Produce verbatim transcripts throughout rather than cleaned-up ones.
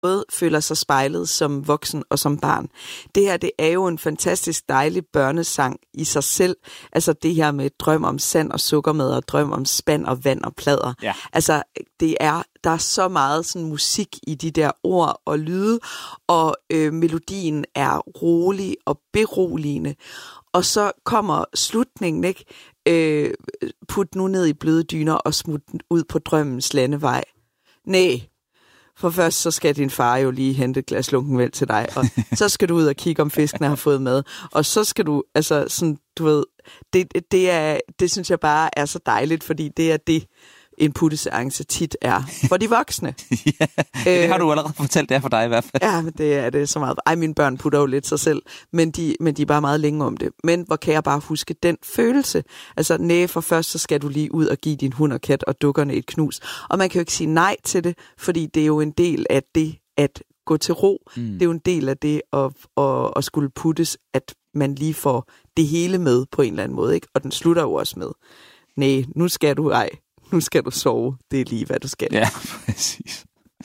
både føler sig spejlet som voksen og som barn. Det her, det er jo en fantastisk dejlig børnesang i sig selv. Altså det her med drøm om sand og sukkermad og drøm om spand og vand og plader. Ja. Altså det er, der er så meget sådan musik i de der ord og lyde, og øh, melodien er rolig og beroligende. Og så kommer slutningen, ikke? Øh, put nu ned i bløde dyner og smut ud på drømmens landevej. Nej. For først så skal din far jo lige hente et glas lunkenvælg til dig, og så skal du ud og kigge, om fiskene har fået mad. Og så skal du, altså sådan, du ved, det, det, er, det synes jeg bare er så dejligt, fordi det er det, en putteseance tit er for de voksne. Ja, det har du allerede fortalt, det er for dig i hvert fald. Ja, men det er det så meget. Ej, mine børn putter jo lidt sig selv, men de, men de er bare meget længe om det. Men hvor kan jeg bare huske den følelse? Altså, næh, for først så skal du lige ud og give din hund og kat og dukkerne et knus. Og man kan jo ikke sige nej til det, fordi det er jo en del af det at gå til ro. Mm. Det er jo en del af det at, at, at skulle puttes, at man lige får det hele med på en eller anden måde, ikke? Og den slutter jo også med, næh, nu skal du ej. Nu skal du sove. Det er lige, hvad du skal. Ja, præcis.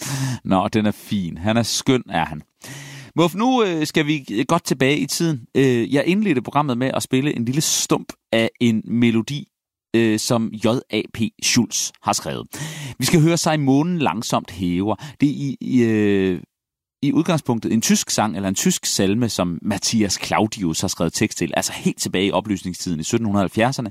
Nå, den er fin. Han er skøn, er han. Muff, nu øh, skal vi godt tilbage i tiden. Øh, jeg indledte programmet med at spille en lille stump af en melodi, øh, som J A P Schulz har skrevet. Vi skal høre sig månen langsomt hæver. Det er i, i, øh, i udgangspunktet en tysk sang, eller en tysk salme, som Matthias Claudius har skrevet tekst til, altså helt tilbage i oplysningstiden i sytten halvfjerdserne.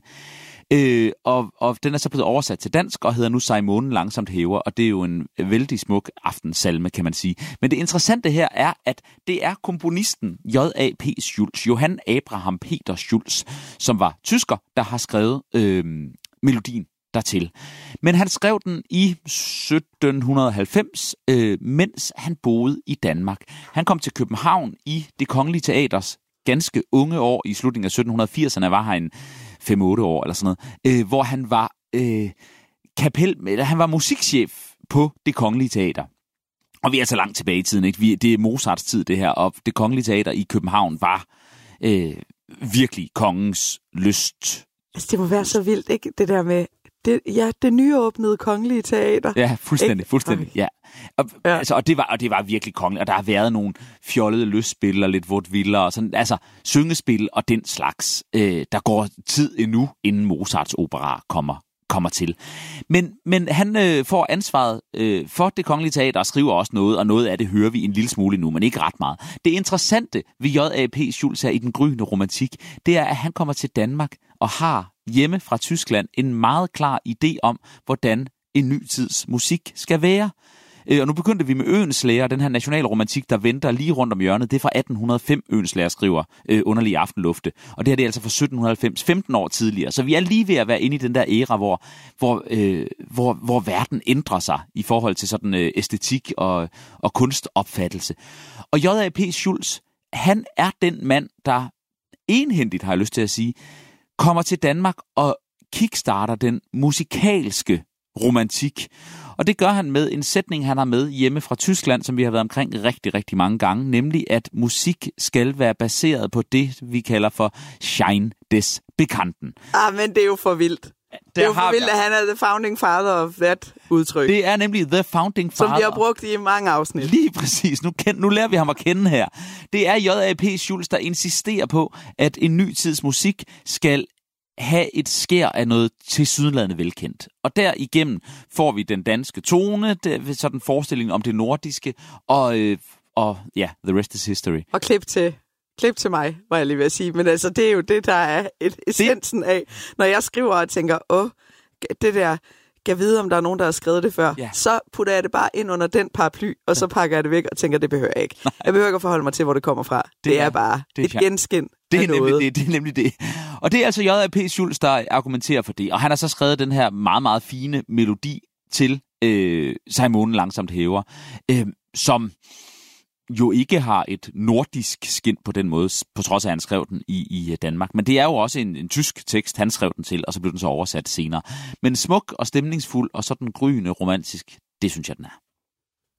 Øh, og, og den er så blevet oversat til dansk og hedder nu Sig månen langsomt hæver, og det er jo en vældig smuk aftensalme, kan man sige. Men det interessante her er, at det er komponisten J A P Schulz, Johann Abraham Peter Schulz, som var tysker, der har skrevet øh, melodien dertil. Men han skrev den i sytten halvfems, øh, mens han boede i Danmark. Han kom til København i Det Kongelige Teaters ganske unge år. I slutningen af sytten firserne var han fem otte år eller sådan noget, øh, hvor han var øh, kapel, eller han var musikchef på Det Kongelige Teater. Og vi er så langt tilbage i tiden, ikke? Vi, det er Mozarts tid, det her, og Det Kongelige Teater i København var øh, virkelig kongens lyst. Altså, det må være så vildt, ikke? Det der med, det, ja, det nyåbnede Kongelige Teater. Ja, fuldstændig, ikke? fuldstændig, ja. Og, ja. Altså, og, det var, og det var virkelig kongeligt, og der har været nogle fjollede lystspil og lidt vaudeville og sådan, altså syngespil og den slags. Øh, der går tid endnu, inden Mozarts opera kommer, kommer til. Men, men han øh, får ansvaret øh, for Det Kongelige Teater og skriver også noget, og noget af det hører vi en lille smule nu, men ikke ret meget. Det interessante ved J A P Schulz her i den gryende romantik, det er, at han kommer til Danmark og har hjemme fra Tyskland en meget klar idé om, hvordan en ny tids musik skal være. Og nu begyndte vi med Oehlenschläger, den her nationalromantik, der venter lige rundt om hjørnet. Det er fra atten hundrede og fem, Oehlenschläger skriver øh, Underlige aftenlufte. Og det her det er altså fra sytten halvfems, femten år tidligere. Så vi er lige ved at være inde i den der æra, hvor, hvor, øh, hvor, hvor verden ændrer sig i forhold til sådan øh, æstetik og, og kunstopfattelse. Og J A P Schulz, han er den mand, der enhændigt, har jeg lyst til at sige, kommer til Danmark og kickstarter den musikalske romantik. Og det gør han med en sætning, han har med hjemme fra Tyskland, som vi har været omkring rigtig, rigtig mange gange, nemlig at musik skal være baseret på det, vi kalder for Schein des Bekannten. Ah, men det er jo for vildt. Der det er jo for vildt, at han er the founding father of that udtryk. Det er nemlig the founding father. Som vi har brugt i mange afsnit. Lige præcis. Nu, kend, nu lærer vi ham at kende her. Det er J A P Schulz, der insisterer på, at en ny tids musik skal have et skær af noget tilsyneladende velkendt. Og derigennem får vi den danske tone, det, sådan en forestilling om det nordiske, og, øh, og ja, the rest is history. Og klip til, klip til mig, var jeg lige ved at sige. Men altså, det er jo det, der er et essensen af, når jeg skriver og tænker, åh, det der, kan vide, om der er nogen, der har skrevet det før, ja. Så putter jeg det bare ind under den paraply, og så pakker jeg det væk og tænker, det behøver jeg ikke. Nej. Jeg behøver ikke at forholde mig til, hvor det kommer fra. Det, det er, er bare det er et genskin det er af noget. Det, det er nemlig det. Og det er altså J A P Schulz, der argumenterer for det. Og han har så skrevet den her meget, meget fine melodi til øh, Sig månen langsomt hæver, øh, som jo ikke har et nordisk skin på den måde, på trods af, at han skrev den i, i Danmark. Men det er jo også en, en tysk tekst, han skrev den til, og så blev den så oversat senere. Men smuk og stemningsfuld og sådan gryende romantisk, det synes jeg, den er.